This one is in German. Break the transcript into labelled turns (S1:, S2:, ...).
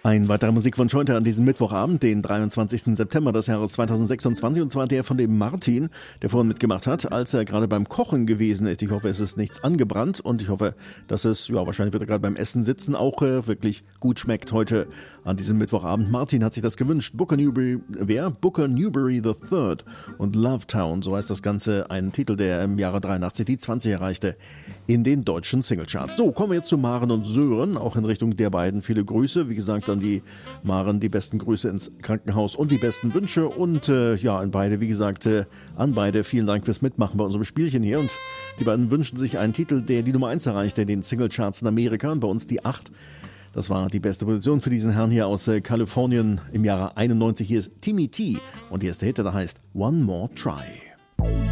S1: Ein weiterer Musikwunsch heute an diesem Mittwochabend, den 23. September des Jahres 2026, und zwar der von dem Martin, der vorhin mitgemacht hat, als er gerade beim Kochen gewesen ist. Ich hoffe, es ist nichts angebrannt und ich hoffe, dass es, wahrscheinlich wird er gerade beim Essen sitzen, auch wirklich gut schmeckt heute an diesem Mittwochabend. Martin hat sich das gewünscht. Booker Newberry III und Love Town, so heißt das Ganze, ein Titel, der im Jahre 83 die 20 erreichte in den deutschen Singlecharts. So, kommen wir jetzt zu Maren und Sören, auch in Richtung der beiden viele Grüße. Wie gesagt, an die Maren die besten Grüße ins Krankenhaus und die besten Wünsche und an beide, wie gesagt, an beide vielen Dank fürs Mitmachen bei unserem Spielchen hier, und die beiden wünschen sich einen Titel, der die Nummer 1 erreichte in den Singlecharts in Amerika und bei uns die 8. Das war die beste Position für diesen Herrn hier aus Kalifornien im Jahre 91. Hier ist Timmy T und hier ist der Hit, der heißt One More Try.